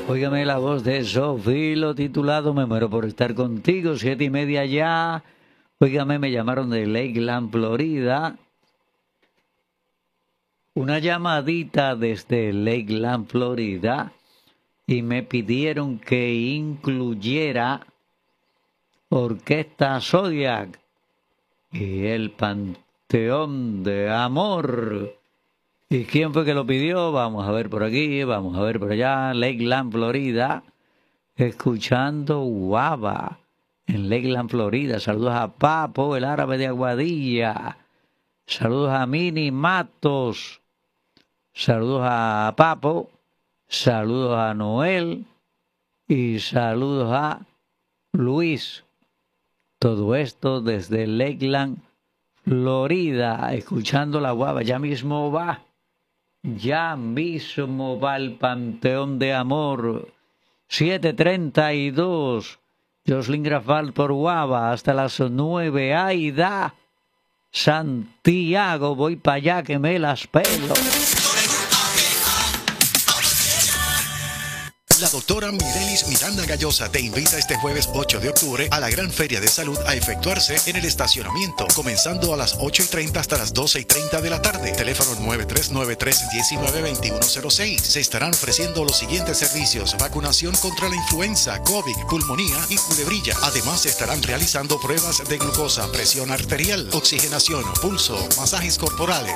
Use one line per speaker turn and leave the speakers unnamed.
Óigame la voz de Sofilo titulado Me muero por estar contigo, 7:30 ya. Óigame, me llamaron de Lakeland, Florida. Una llamadita desde Lakeland, Florida. Y me pidieron que incluyera Orquesta Zodiac y el Panteón de Amor. ¿Y quién fue que lo pidió? Vamos a ver por aquí, vamos a ver por allá. Lakeland, Florida. Escuchando Guava en Lakeland, Florida. Saludos a Papo, el árabe de Aguadilla. Saludos a Mini Matos. Saludos a Papo. Saludos a Noel. Y saludos a Luis. Todo esto desde Lakeland, Florida. Escuchando la Guava. Ya mismo va. Ya mismo va el Panteón de Amor. 7:32. Jocelyn Grafal por Guava. Hasta las 9. Aida. Santiago. Voy para allá que me las pelo.
La doctora Mirelis Miranda Gallosa te invita este jueves 8 de octubre a la Gran Feria de Salud a efectuarse en el estacionamiento, comenzando a las 8:30 hasta las 12:30 de la tarde. Teléfono 9393-192106. Se estarán ofreciendo los siguientes servicios: vacunación contra la influenza, COVID, pulmonía y culebrilla. Además, se estarán realizando pruebas de glucosa, presión arterial, oxigenación, pulso, masajes corporales.